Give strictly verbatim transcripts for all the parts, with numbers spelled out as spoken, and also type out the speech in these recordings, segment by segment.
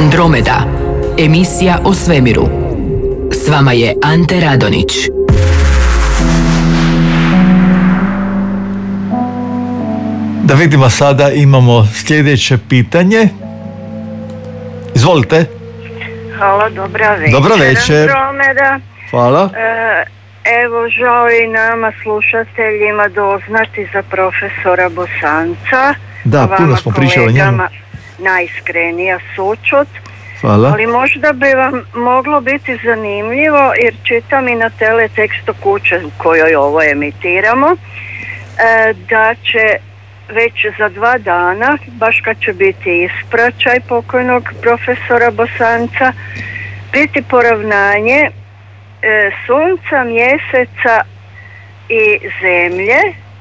Andromeda, emisija o svemiru. S vama je Ante Radonić. Da vidimo sada, imamo sljedeće pitanje. Izvolite. Hvala, dobra večer. Dobra večer. Andromeda. Hvala. E, evo, žao i nama slušateljima doznati za profesora Bosanca. Da, Vama, puno smo pričali o njemu. Najiskrenija sućut. Hvala. Ali možda bi vam moglo biti zanimljivo, jer čitam i na teletekstu kuće u kojoj ovo emitiramo, e, da će već za dva dana, baš kad će biti ispraćaj pokojnog profesora Bosanca, biti poravnanje e, sunca, mjeseca i zemlje,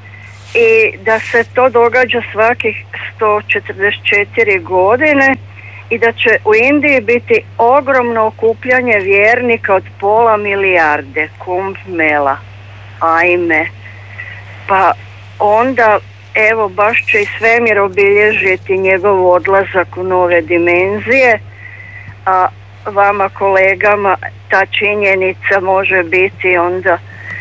i da se to događa svakih sto četrdeset četiri godine i da će u Indiji biti ogromno okupljanje vjernika od pola milijarde, Kumbh Mela. Ajme. Pa onda, evo, baš će i svemir obilježiti njegov odlazak u nove dimenzije, a vama kolegama ta činjenica može biti onda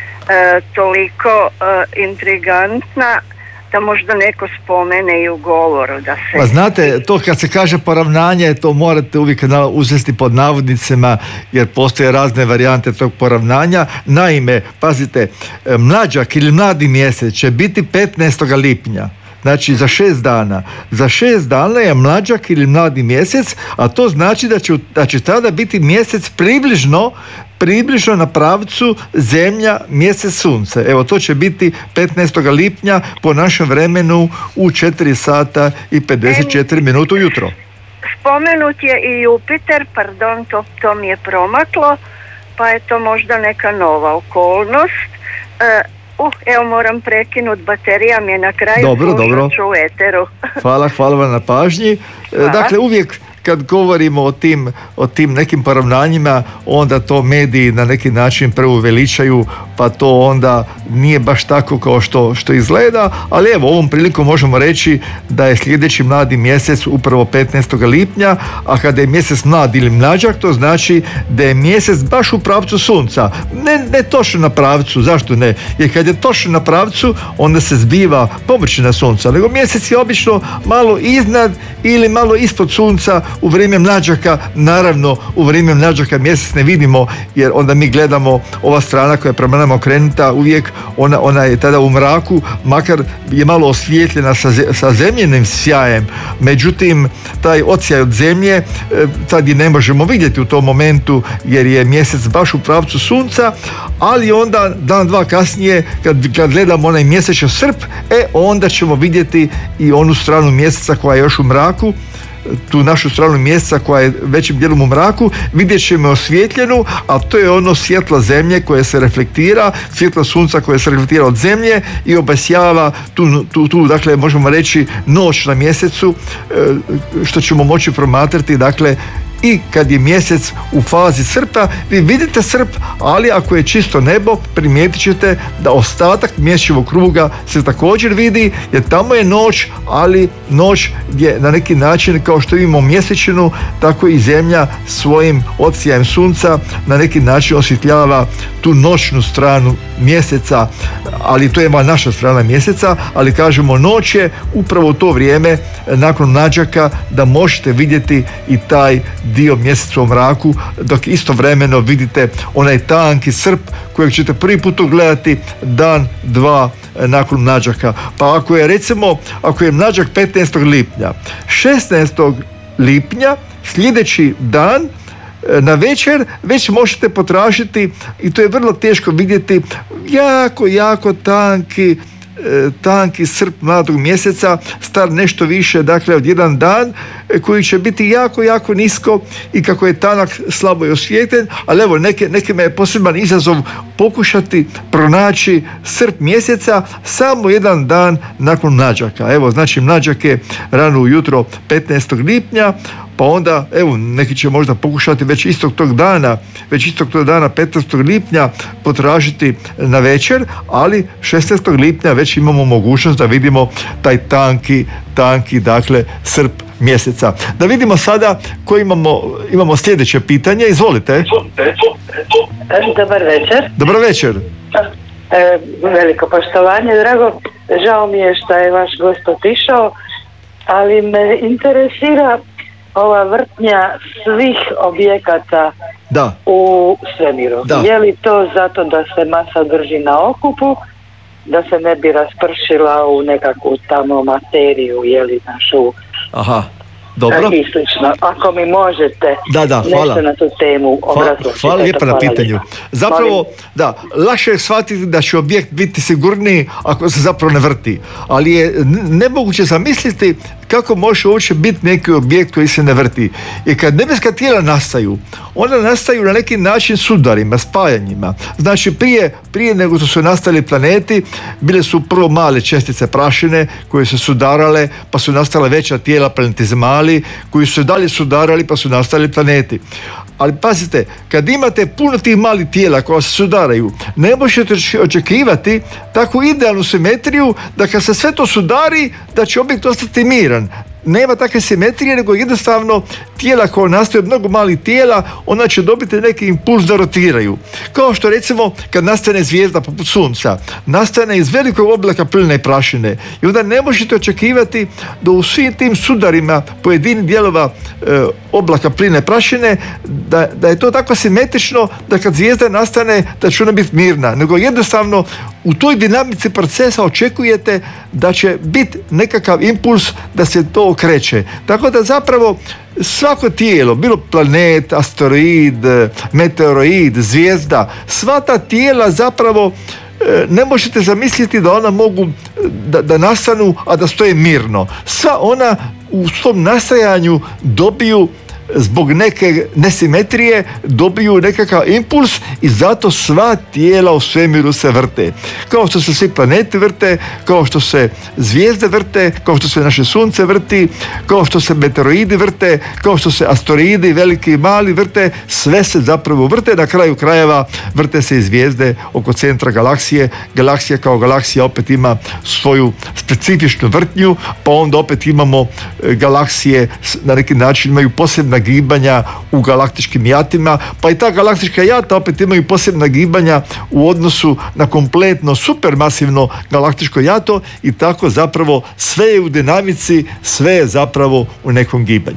e, toliko e, intrigantna da možda neko spomene i u govoru da se... Pa znate, to kad se kaže poravnanje, to morate uvijek uzeti pod navodnicima, jer postoje razne varijante tog poravnanja. Naime, pazite, mlađak ili mladi mjesec će biti petnaestog lipnja. Znači za šest dana. Za šest dana je mlađak ili mladi mjesec, a to znači da će, da će tada biti mjesec približno približno na pravcu zemlja, mjesec, sunce. Evo, to će biti petnaestog lipnja po našem vremenu u četiri sata i pedeset četiri minuta ujutro. Spomenut je i Jupiter, pardon, to, to mi je promaklo, pa je to možda neka nova okolnost. E, uh, evo moram prekinuti, baterija mi je na kraju, dobro, dobro. Ću u eteru. Hvala, hvala vam na pažnji. Hvala. Dakle, uvijek kad govorimo o tim, o tim nekim poravnanjima, onda to mediji na neki način preuveličaju, pa to onda nije baš tako kao što, što izgleda, ali evo, ovom prilikom možemo reći da je sljedeći mladi mjesec upravo petnaestog lipnja, a kada je mjesec mlad ili mlađak, to znači da je mjesec baš u pravcu sunca. Ne, ne točno na pravcu, zašto ne? Jer kad je točno na pravcu, onda se zbiva površina sunca, nego mjesec je obično malo iznad ili malo ispod sunca u vrijeme mlađaka. Naravno, u vrijeme mlađaka mjesec ne vidimo, jer onda mi gledamo ova strana koja je prema nama okrenuta, uvijek ona, ona je tada u mraku, makar je malo osvijetljena sa, sa zemljenim sjajem. Međutim, taj odsjaj od zemlje tad i ne možemo vidjeti u tom momentu, jer je mjesec baš u pravcu sunca, ali onda dan, dva kasnije, kad, kad gledamo onaj mjesečni srp, e onda ćemo vidjeti i onu stranu mjeseca koja je još u mraku, tu našu stranu mjeseca koja je većim dijelom u mraku, vidjet ćemo osvjetljenu, a to je ono svjetlo zemlje koje se reflektira, svjetlo sunca koje se reflektira od zemlje i obasjava tu, tu, tu dakle možemo reći noć na mjesecu, što ćemo moći promatrati, dakle i kad je mjesec u fazi srpa. Vi vidite srp, ali ako je čisto nebo, primijetit ćete da ostatak mjesečevog kruga se također vidi, jer tamo je noć, ali noć je na neki način, kao što imamo mjesečinu, tako i zemlja svojim odsjajem sunca na neki način osvjetljava tu noćnu stranu mjeseca, ali to je naša strana mjeseca, ali kažemo noć je upravo u to vrijeme nakon mlađaka da možete vidjeti i taj dio mjeseca u mraku, dok istovremeno vidite onaj tanki srp kojeg ćete prvi put gledati dan, dva nakon mlađaka. Pa ako je recimo, ako je mlađak petnaestog lipnja, šesnaestog lipnja, sljedeći dan na večer već možete potražiti, i to je vrlo teško vidjeti, jako, jako tanki tanki srp mladog mjeseca, star nešto više, dakle od jedan dan, koji će biti jako, jako nisko, i kako je tanak, slabo je osvijetljen, ali evo, neke, nekima je poseban izazov pokušati pronaći srp mjeseca samo jedan dan nakon mlađaka. Evo, znači mlađak je rano ujutro petnaestog lipnja, pa onda, evo, neki će možda pokušati već istog tog dana, već istog tog dana petnaestog lipnja potražiti na večer, ali šesnaestog lipnja već imamo mogućnost da vidimo taj tanki, tanki, dakle, srp mjeseca. Da vidimo sada koji imamo, imamo sljedeće pitanje. Izvolite. Dobar večer. Dobar večer. E, veliko poštovanje, drago. Žao mi je što je vaš gost otišao, ali me interesira ova vrtnja svih objekata da. u svemiru. Da. Je li to zato da se masa drži na okupu, da se ne bi raspršila u nekakvu tamo materiju, je li našu... Aha. Dobro. I slično. Ako mi možete da, da, hvala. nešto na tu temu obrazložiti. Hvala lijepa na pitanju. Zapravo, da, lakše je shvatiti da će objekt biti sigurniji ako se zapravo ne vrti. Ali je nemoguće zamisliti kako može uopće biti neki objekt koji se ne vrti. I kad nebeska tijela nastaju, ona nastaju na neki način sudarima, spajanjima. Znači prije, prije nego što su nastali planeti, bile su prvo male čestice prašine koje su sudarale, pa su nastala veća tijela, planetizmali, koji su dalje sudarali, pa su nastali planeti. Ali pazite, kad imate puno tih malih tijela koja se sudaraju, ne možete očekivati takvu idealnu simetriju da kad se sve to sudari, da će objekt ostati miran. Nema takve simetrije, nego jednostavno tijela koja nastaju od mnogo malih tijela, ona će dobiti neki impuls da rotiraju. Kao što recimo kad nastane zvijezda poput sunca, nastane iz velikog oblaka pline i prašine. I onda ne možete očekivati da u svim tim sudarima pojedinih dijelova e, oblaka pline i prašine, da, da je to tako simetrično da kad zvijezda nastane, da će ona biti mirna. Nego jednostavno u toj dinamici procesa očekujete da će biti nekakav impuls da se to okreće. Tako da zapravo svako tijelo, bilo planet, asteroid, meteoroid, zvijezda, sva ta tijela zapravo ne možete zamisliti da ona mogu da, da nastanu, a da stoje mirno. Sva ona u svom nastajanju dobiju zbog neke nesimetrije, dobiju nekakav impuls i zato sva tijela u svemiru se vrte. Kao što se svi planeti vrte, kao što se zvijezde vrte, kao što se naše sunce vrti, kao što se meteoroidi vrte, kao što se asteroidi, veliki i mali vrte, sve se zapravo vrte. Na kraju krajeva vrte se i zvijezde oko centra galaksije. Galaksija kao galaksija opet ima svoju specifičnu vrtnju, pa onda opet imamo galaksije na neki način imaju posebna gibanja u galaktičkim jatima, pa i ta galaktička jata opet imaju posebna gibanja u odnosu na kompletno supermasivno galaktičko jato i tako zapravo sve je u dinamici, sve je zapravo u nekom gibanju.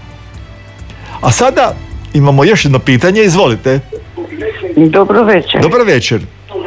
A sada imamo još jedno pitanje, izvolite. Dobro večer. Dobar večer.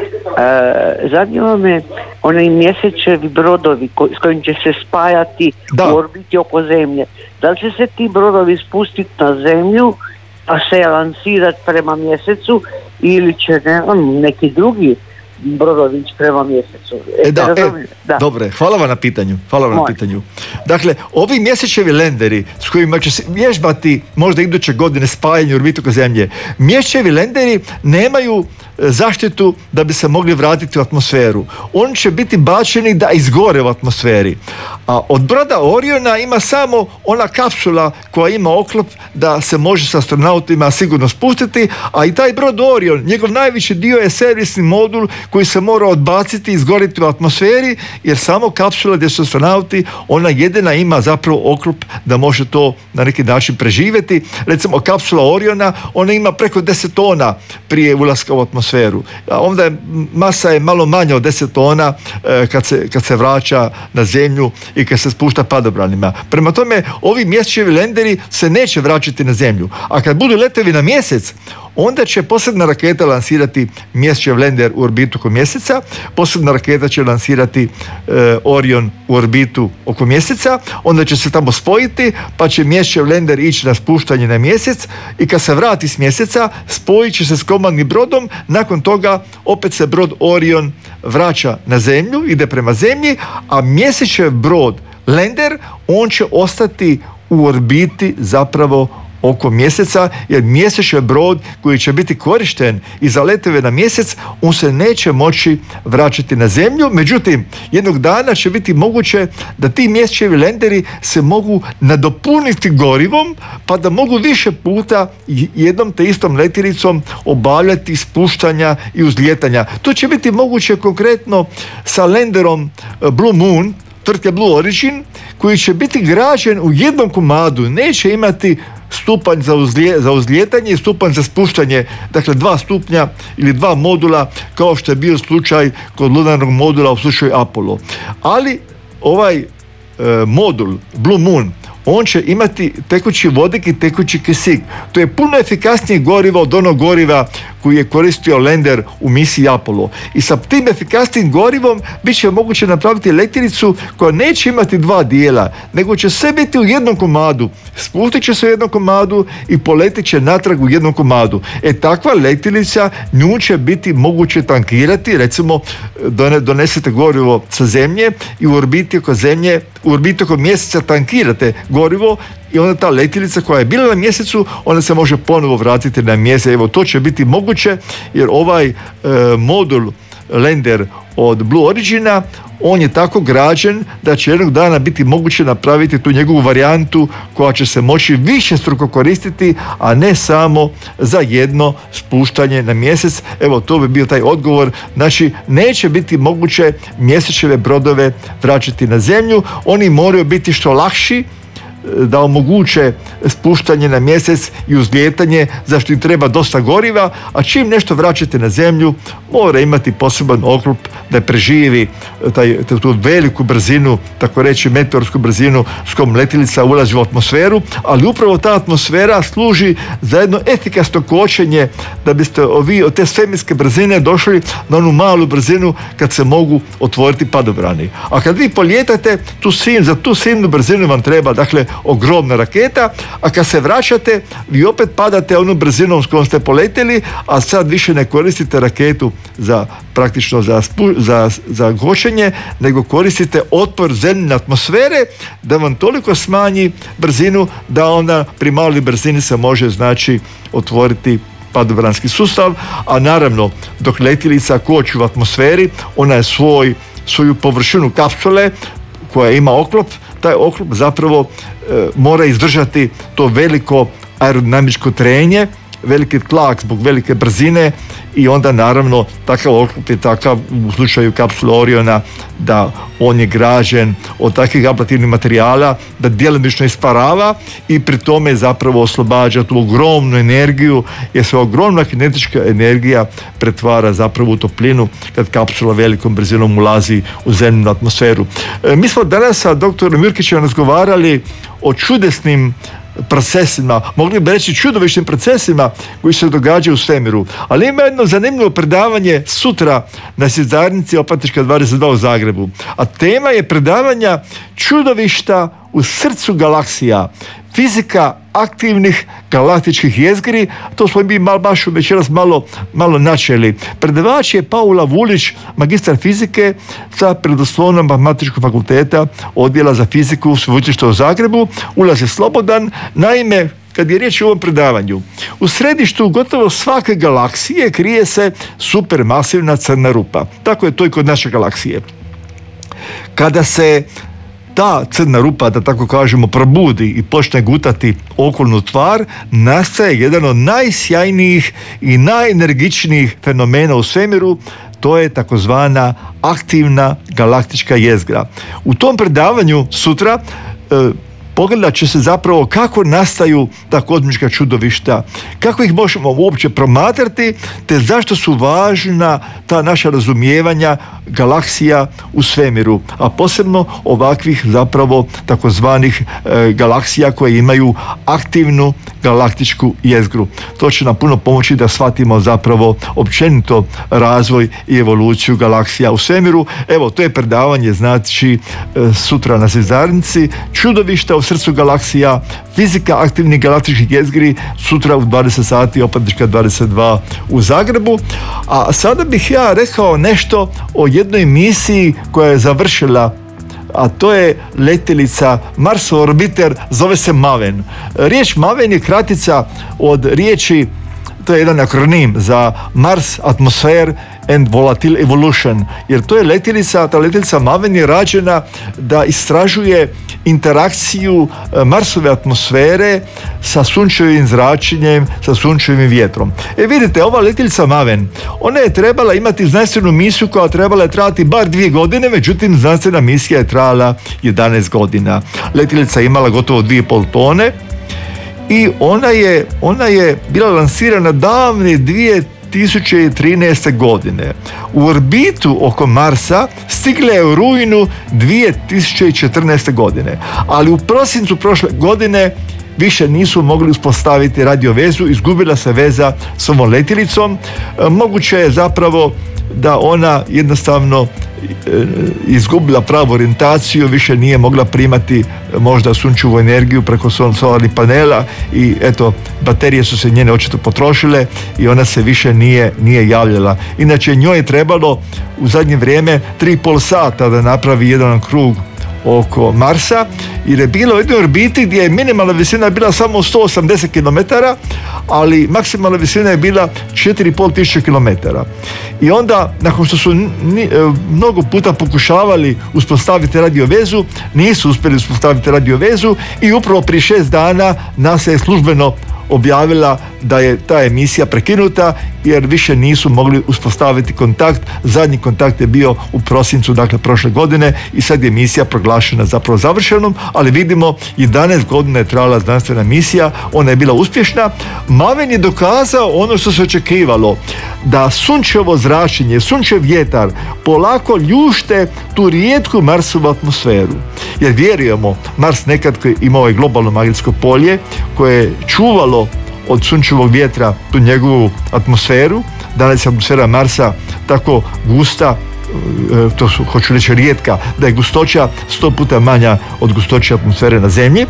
E, zanima me onaj mjesečevi brodovi ko, s kojim će se spajati da. u orbiti oko Zemlje. Da li će se ti brodovi spustiti na Zemlju pa se lansirati prema mjesecu ili će ne, neki drugi brodovi prema mjesecu? E, da, e, da. Dobre, hvala vam na pitanju. Hvala vam na pitanju. Dakle, ovi mjesečevi lenderi s kojima će se vježbati možda iduće godine spajanje u orbitu oko Zemlje, mjesečevi lenderi nemaju zaštitu da bi se mogli vratiti u atmosferu. Oni će biti bačeni da izgore u atmosferi. A od broda Oriona ima samo ona kapsula koja ima oklop da se može s astronautima sigurno spustiti, a i taj brod Orion, njegov najviši dio je servisni modul koji se mora odbaciti i izgoriti u atmosferi, jer samo kapsula gdje su astronauti, ona jedina ima zapravo oklop da može to na neki način preživjeti. Recimo kapsula Oriona, ona ima preko deset tona prije ulaska u atmosferu. A onda je, masa je malo manja od deset tona e, kad, se, kad se vraća na Zemlju i kad se spušta padobranima. Prema tome, ovi mjesečevi lenderi se neće vraćati na Zemlju. A kad budu letovi na mjesec, onda će posebna raketa lansirati mjesečev lender u orbitu oko mjeseca, posebna raketa će lansirati e, Orion u orbitu oko mjeseca, onda će se tamo spojiti, pa će mjesečev lender ići na spuštanje na mjesec i kad se vrati s mjeseca, spojit će se s komandnim brodom, nakon toga opet se brod Orion vraća na Zemlju, ide prema Zemlji, a mjesečev brod lender, on će ostati u orbiti zapravo oko mjeseca, jer mjesečev brod koji će biti korišten i za letove na mjesec, on se neće moći vraćati na Zemlju. Međutim, jednog dana će biti moguće da ti mjesečevi lenderi se mogu nadopuniti gorivom, pa da mogu više puta jednom te istom letjelicom obavljati spuštanja i uzlijetanja. To će biti moguće konkretno sa lenderom Blue Moon, tvrtke Blue Origin, koji će biti građen u jednom komadu, neće imati stupanj za, uzlje, za uzlijetanje i stupanj za spuštanje, dakle dva stupnja ili dva modula, kao što je bio slučaj kod lunarnog modula u slučaju Apollo. Ali ovaj e, modul Blue Moon, on će imati tekući vodik i tekući kisik. To je puno efikasnije gorivo od onog goriva koji je koristio lander u misiji Apollo. I sa tim efikasnim gorivom bit će moguće napraviti letjelicu koja neće imati dva dijela, nego će sve biti u jednom komadu. Spustit će se u jednom komadu i poletit će natrag u jednom komadu. E takva letjelica, nju će biti moguće tankirati, recimo donesete gorivo sa zemlje i u orbiti oko zemlje, u orbiti oko mjeseca tankirate gorivo i onda ta letjelica koja je bila na mjesecu, ona se može ponovo vratiti na mjesec. Evo, to će biti moguće jer ovaj e, modul lander od Blue Origina, on je tako građen da će jednog dana biti moguće napraviti tu njegovu varijantu koja će se moći višestruko koristiti, a ne samo za jedno spuštanje na mjesec. Evo, to bi bio taj odgovor. Znači, neće biti moguće mjesečeve brodove vraćati na zemlju, oni moraju biti što lakši, da omoguće spuštanje na mjesec i uzlijetanje, zašto im treba dosta goriva, a čim nešto vraćate na zemlju, mora imati poseban oklop da preživi taj, tu veliku brzinu, tako reći meteorsku brzinu s kojom letjelica ulazi u atmosferu, ali upravo ta atmosfera služi za jedno efikasno kočenje da biste vi od te svemirske brzine došli na onu malu brzinu kad se mogu otvoriti padobrani. A kad vi poljetate, tu sin, za tu silnu brzinu vam treba, dakle, ogromna raketa, a kad se vraćate, vi opet padate onom brzinom s kojom ste poletjeli, a sad više ne koristite raketu za praktično za, spu, za, za kočenje, nego koristite otpor zemljine atmosfere da vam toliko smanji brzinu da onda pri maloj brzini se može, znači, otvoriti padobranski sustav, a naravno dok letjelica koči u atmosferi, ona je svoj, svoju površinu kapsule koja ima oklop, taj oklop zapravo e, mora izdržati to veliko aerodinamičko trenje, veliki tlak zbog velike brzine i onda naravno takav oklop je takav u slučaju kapsule Oriona da on je građen od takvih ablativnih materijala da djelomično isparava i pri tome zapravo oslobađa tu ogromnu energiju, jer se ogromna kinetička energija pretvara zapravo u toplinu kad kapsula velikom brzinom ulazi u zemljinu atmosferu. E, mi smo danas sa doktorom Jurkićem razgovarali o čudesnim procesima, mogli bi reći čudovišnim procesima koji se događaju u svemiru. Ali ima jedno zanimljivo predavanje sutra na Svjezdarnici Opatička dvadeset dva u Zagrebu. A tema je predavanja čudovišta u srcu galaksija. Fizika aktivnih galaktičkih jezgri. To smo mi mal baš večeras malo, malo načeli. Predavač je Paula Vulić, magistar fizike sa predoslovnom Matematičkog fakulteta odjela za fiziku Sveučilišta u Zagrebu. Ulaz je slobodan. Naime, kad je riječ o ovom predavanju, u središtu gotovo svake galaksije krije se supermasivna crna rupa. Tako je to i kod naše galaksije. Kada se ta crna rupa, da tako kažemo, probudi i počne gutati okolnu tvar, nastaje jedan od najsjajnijih i najenergičnijih fenomena u svemiru, to je takozvana aktivna galaktička jezgra. U tom predavanju sutra e, pogledat će se zapravo kako nastaju ta kozmička čudovišta, kako ih možemo uopće promatrati, te zašto su važna ta naša razumijevanja galaksija u svemiru, a posebno ovakvih zapravo takozvanih e, galaksija koje imaju aktivnu galaktičku jezgru. To će nam puno pomoći da shvatimo zapravo općenito razvoj i evoluciju galaksija u svemiru. Evo, to je predavanje, znači, e, sutra na Svjezdarnici, čudovišta u srcu galaksija, fizika aktivnih galaktičkih jezgri, sutra u dvadeset sati, Opatička dvadeset dva u Zagrebu. A sada bih ja rekao nešto o jednoj misiji koja je završila, a to je letjelica Mars orbiter, zove se MAVEN. Riječ MAVEN je kratica od riječi to je jedan akronim za Mars Atmosphere and Volatile Evolution, jer to je letjelica, ta letjelica Maven je rađena da istražuje interakciju Marsove atmosfere sa sunčevim zračenjem, sa sunčevim vjetrom. E vidite, ova letjelica Maven, ona je trebala imati znanstvenu misiju koja trebala je trajati bar dvije godine, međutim znanstvena misija je trajala jedanaest godina. Letjelica je imala gotovo dvije i pol tone i ona je, ona je bila lansirana davne dvije tisuće trinaeste. godine. U orbitu oko Marsa stigla je u rujnu dvije tisuće četrnaeste. godine, ali u prosincu prošle godine više nisu mogli uspostaviti radio vezu, izgubila se veza s ovom letjelicom. E, moguće je zapravo da ona jednostavno e, izgubila pravu orijentaciju, više nije mogla primati možda sunčevu energiju preko solarnih panela i eto, baterije su se njene očito potrošile i ona se više nije, nije javljala. Inače, njoj je trebalo u zadnje vrijeme tri i pol sata da napravi jedan krug oko Marsa, jer je bilo u jednoj orbiti gdje je minimalna visina bila samo sto osamdeset kilometara, ali maksimalna visina je bila četiri i pol tisuće kilometara. I onda, nakon što su ni, mnogo puta pokušavali uspostaviti radio vezu, nisu uspjeli uspostaviti radio vezu i upravo prije šest dana NASA je službeno objavila da je ta emisija prekinuta jer više nisu mogli uspostaviti kontakt. Zadnji kontakt je bio u prosincu, dakle prošle godine, i sad je emisija proglašena zapravo završenom, ali vidimo jedanaest godina je trajala znanstvena misija, ona je bila uspješna. Maven je dokazao ono što se očekivalo, da sunčevo zračenje, sunčev vjetar polako ljušte tu rijetku Marsovu atmosferu. Jer vjerujemo, Mars nekad imao je globalno magnetsko polje koje je čuvalo od sunčevog vjetra tu njegovu atmosferu. Danas je atmosfera Marsa tako gusta, to su, hoću reći, rijetka, da je gustoća sto puta manja od gustoće atmosfere na Zemlji,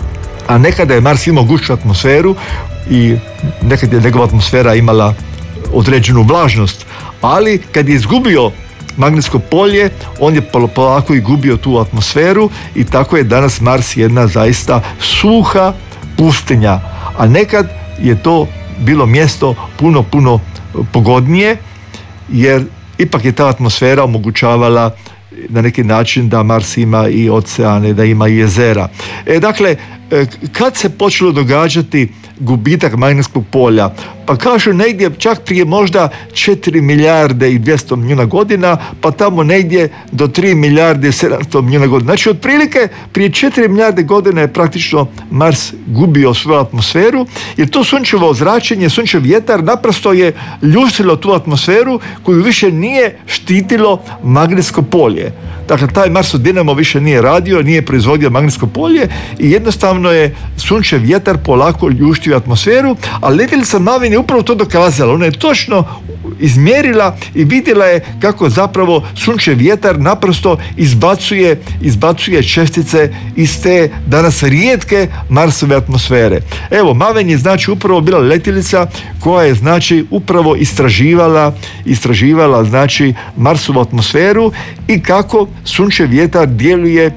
a nekada je Mars imao gušću atmosferu i nekad je njegova atmosfera imala određenu vlažnost, ali kad je izgubio magnetsko polje, on je polako i gubio tu atmosferu i tako je danas Mars jedna zaista suha pustinja, a nekad je to bilo mjesto puno, puno pogodnije, jer ipak je ta atmosfera omogućavala na neki način da Mars ima i oceane, da ima i jezera. E, dakle, kad se počelo događati gubitak magnetskog polja? Pa kažu negdje čak prije možda četiri milijarde i dvjesto milijuna godina, pa tamo negdje do tri milijarde i sedamsto milijuna godina. Znači, otprilike prije četiri milijarde godina je praktično Mars gubio svoju atmosferu, jer to sunčevo zračenje, sunčev vjetar naprosto je ljuštilo tu atmosferu koju više nije štitilo magnetsko polje. Dakle, taj Marsov dinamo više nije radio, nije proizvodio magnetsko polje i jednostavno je sunčev vjetar polako ljuštio atmosferu, a letjelica Maven je upravo to dokazala. Ona je točno izmjerila i vidjela je kako zapravo sunčev vjetar naprosto izbacuje, izbacuje čestice iz te danas rijetke Marsove atmosfere. Evo, Maven je znači upravo bila letjelica koja je znači upravo istraživala, istraživala znači Marsovu atmosferu i kako sunčev vjetar djeluje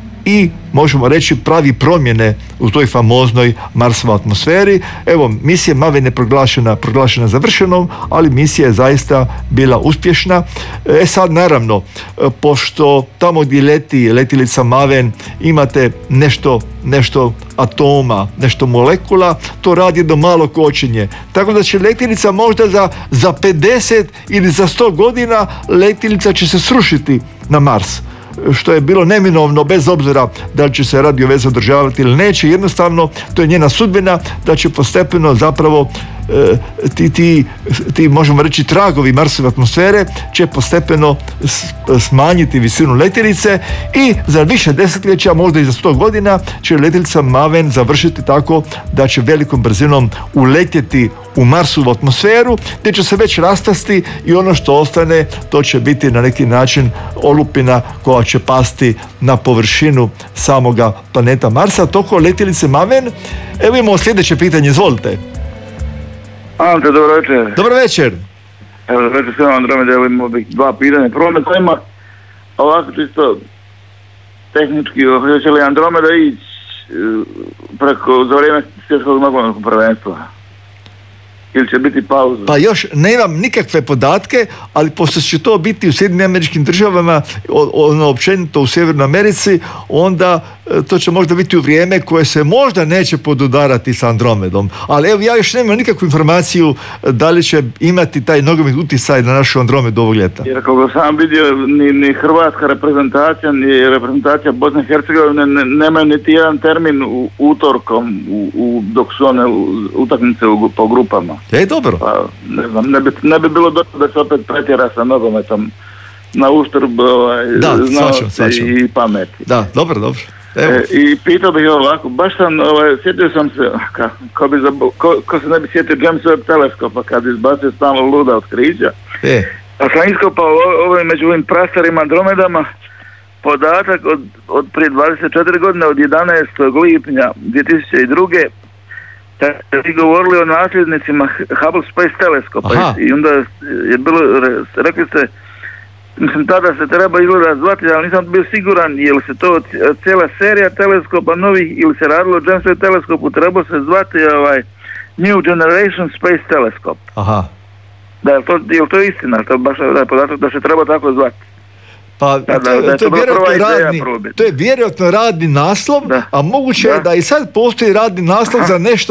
i možemo reći pravi promjene u toj famoznoj Marsovoj atmosferi. Evo, misija Maven je proglašena, proglašena završenom, ali misija je zaista bila uspješna. E sad, naravno, pošto tamo gdje leti letjelica Maven imate nešto, nešto atoma, nešto molekula, to radi do malo kočenje. Tako da će letjelica možda za, za pedeset ili za sto godina letjelica će se srušiti na Mars, što je bilo neminovno bez obzira da li će se radio veza održavati ili neće. Jednostavno, to je njena sudbina da će postepeno zapravo e, ti, ti, ti možemo reći tragovi Marsove atmosfere će postepeno smanjiti visinu letjelice i za više desetljeća, možda i za sto godina, će letjelica Maven završiti tako da će velikom brzinom uletjeti u Marsovu atmosferu, gdje će se već rastasti i ono što ostane, to će biti na neki način olupina koja će pasti na površinu samoga planeta Marsa. Toko letjelice Maven. Evo imamo sljedeće pitanje, izvolite. Ante, dobro večer. Dobro večer. Evo, dobro večer, sve Andromeda, evo imamo dva pitanja. Prvo me zanima, ovako čisto tehnički, hoće li Andromeda ići preko, za vrijeme svjetskog nogometnog prvenstva? ili će biti pauza? Pa još nemam nikakve podatke, ali pošto će to biti u Sjedinjenim Američkim Državama, ono općenito u Sjevernoj Americi, onda to će možda biti u vrijeme koje se možda neće podudarati sa Andromedom. Ali evo, ja još nemam nikakvu informaciju da li će imati taj nogometni utjecaj na našu Andromedu ovog ljeta. Jer kako sam vidio, ni, ni hrvatska reprezentacija, ni reprezentacija Bosne i Hercegovine ne, nemaju niti jedan termin u, utorkom u, u, dok su one utakmice u, po grupama. E, dobro. Pa, ne znam, ne bi, ne bi bilo dobro da se opet pretjera sa nogometom na uštrb ovaj, znanosti i pameti. Da, dobro, dobro. E, I pitao bih ovako, baš sam, ovaj, sjetio sam se, ka, ko, bi zabo, ko, ko se ne bi sjetio James Webb teleskopa kad izbacio stalno luda otkrića. E. Pa sam iskopao ovaj, među ovim prastarima Andromedama podatak od, od prije dvadeset četiri godine, od jedanaestog lipnja dvije tisuće druge. Kad ste govorili o nasljednicima Hubble Space teleskopa. Aha. I onda je bilo, rekli ste, mislim, tada se treba izgleda zvati, ali nisam bio siguran je li se to cijela serija teleskopa novih ili se radilo o James Webb teleskopu, treba se zvati ovaj New Generation Space Telescope. Aha. Da, je to, je to istina, to je baš da je podatak da se treba tako zvati. Pa da, da, da, to, je to, je radni, to je vjerojatno radni naslov, da. A moguće da. je da i sad postoji radni naslov za nešto